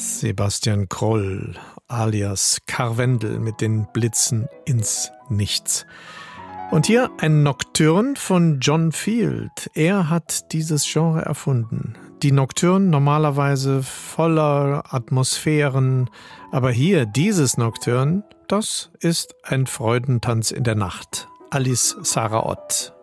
Sebastian Kroll alias Karwendel mit den Blitzen ins Nichts. Und hier ein Nocturne von John Field. Er hat dieses Genre erfunden. Die Nocturne normalerweise voller Atmosphären, aber hier dieses Nocturne, das ist ein Freudentanz in der Nacht. Alice Sarah Ott.